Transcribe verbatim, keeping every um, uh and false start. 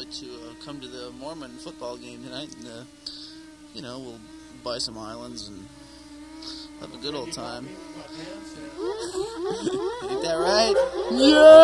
like to uh, come to the Mormon football game tonight, and uh, you know, we'll buy some islands and have a good old time. Ain't that right? Yeah!